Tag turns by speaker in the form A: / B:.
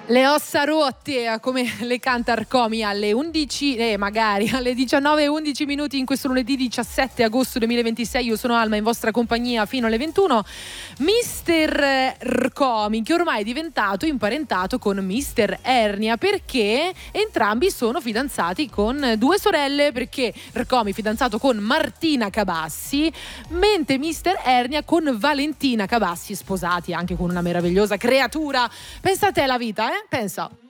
A: Le ossa rotte, come le canta Arcomi alle 11, magari alle 19:11 minuti in questo lunedì 17 agosto 2026. Io sono Alma in vostra compagnia fino alle 21. Mister Arcomi, che ormai è diventato imparentato con Mister Ernia, perché entrambi sono fidanzati con due sorelle, perché Arcomi fidanzato con Martina Cabassi, mentre Mister Ernia con Valentina Cabassi, sposati anche con una meravigliosa creatura. Pensate alla vita, pensa.